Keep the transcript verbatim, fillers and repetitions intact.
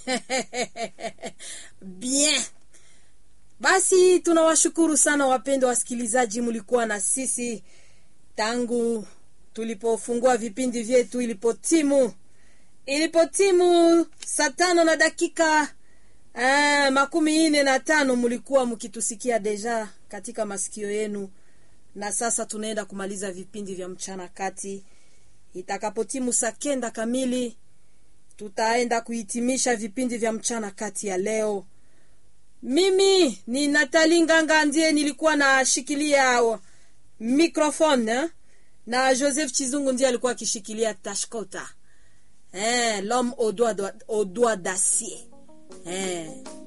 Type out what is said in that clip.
Bien. Basi tunawashukuru sana wapendwa wasikilizaji, mlikuwa na sisi tangu tulipofungua vipindi vyetu ilipotimu ilipotimu saa tano na dakika eh, makumi ine na tano mlikuwa mkitusikia deja katika masikio yenu, na sasa tunaenda kumaliza vipindi vya mchana kati. Itakapotimu saa kenda kamili tutaenda kuhitimisha vipindi vya mchana kati ya leo. Mimi ni Nathalie Nganga ndiye nilikuwa na shikilia microphone, eh? Na Joseph Chizungu ndiye alikuwa akishikilia tashkota. Eh, l'homme au doigt au doigt d'acier. Eh.